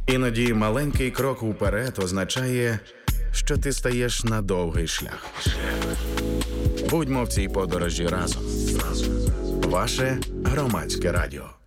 Іноді маленький крок уперед означає, що ти стаєш на довгий шлях. Будьмо в цій подорожі разом. Ваше Громадське радіо.